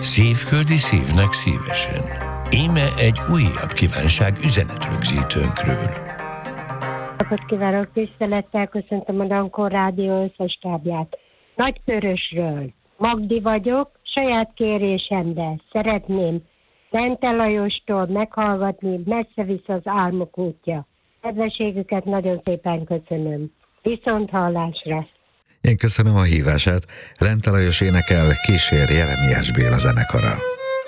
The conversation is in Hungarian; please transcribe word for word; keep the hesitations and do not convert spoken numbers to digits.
Szívföldi szívnek szívesen. Íme egy újabb kívánság üzenetrögzítőnkről. Napot kívánok, tisztelettel köszöntöm a Dankor Rádió összes tábját. Nagykörösről. Magdi vagyok, saját kérésemre szeretném Lente Lajostól meghallgatni Messze visz az álmok útja. Kedvességüket nagyon szépen köszönöm. Viszont hallásra! Én köszönöm a hívását. Lente Lajos énekel, kísér Jeremiás Béla zenekara.